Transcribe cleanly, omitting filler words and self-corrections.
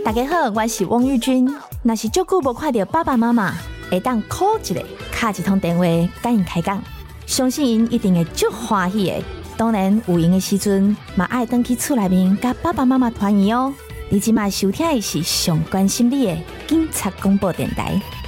大家好，我是汪玉君。若是足久无看到爸爸妈妈，会当 call 一下，敲一通电话，甲因开讲，相信因一定会足欢喜的。当然有闲的时阵，嘛爱回去厝内面，甲爸爸妈妈团圆哦。你即马收听的是上关心你的警察广播电台。